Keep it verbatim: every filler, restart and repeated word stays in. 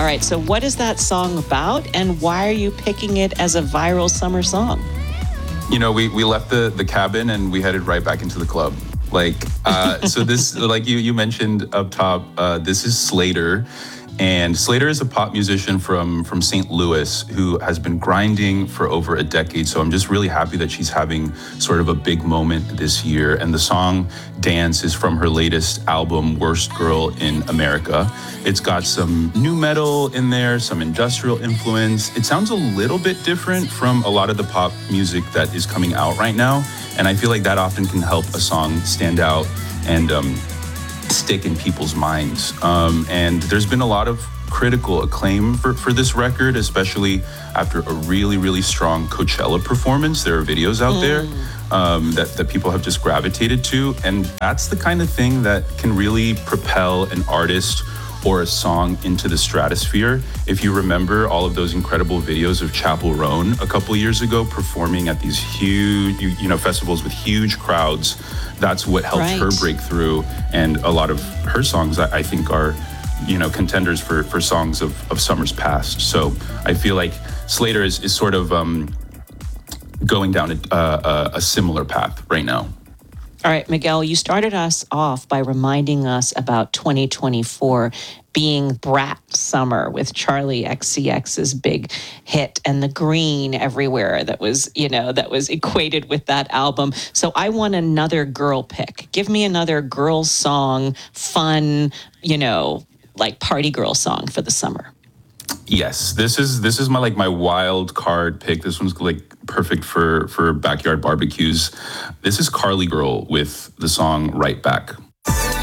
All right, so what is that song about, and why are you picking it as a viral summer song? You know, we, we left the, the cabin and we headed right back into the club. Like, uh, so this, like you, you mentioned up top, uh, this is Slater. And Slater is a pop musician from, from Saint Louis who has been grinding for over a decade. So I'm just really happy that she's having sort of a big moment this year. And the song Dance is from her latest album, Worst Girl in America. It's got some new metal in there, some industrial influence. It sounds a little bit different from a lot of the pop music that is coming out right now. And I feel like that often can help a song stand out and um, stick in people's minds. Um, and there's been a lot of critical acclaim for, for this record, especially after a really, really strong Coachella performance. There are videos out mm. there um, that, that people have just gravitated to. And that's the kind of thing that can really propel an artist or a song into the stratosphere. If you remember all of those incredible videos of Chappell Roan a couple years ago performing at these huge, you, you know, festivals with huge crowds, that's what helped right. her break through. And a lot of her songs, I, I think, are, you know, contenders for, for songs of, of summers past. So I feel like Slater is, is sort of um, going down a, a, a similar path right now. All right, Miguel, you started us off by reminding us about twenty twenty-four being Brat Summer with Charlie X C X's big hit and the green everywhere that was, you know, that was equated with that album. So I want another girl pick. Give me another girl song, fun, you know, like party girl song for the summer. Yes, this is this is my like my wild card pick. This one's like perfect for for backyard barbecues. This is Carly Girl with the song Right Back.